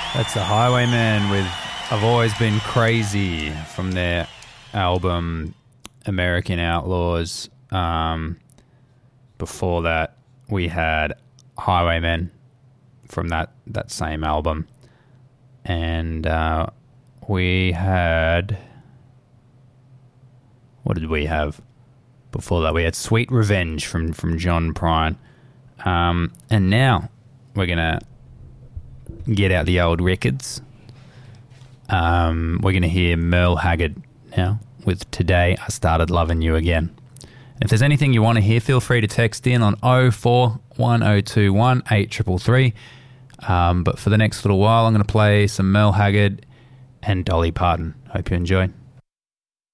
That's the Highwaymen with I've Always Been Crazy from their album American Outlaws. Before that, we had Highwaymen from that same album. And we had... What did we have before that? We had Sweet Revenge from John Prine. And now we're going to get out the old records. We're going to hear Merle Haggard now with Today I Started Loving You Again. And if there's anything you want to hear, feel free to text in on 041021 8333. But for the next little while, I'm going to play some Merle Haggard and Dolly Parton. Hope you enjoy.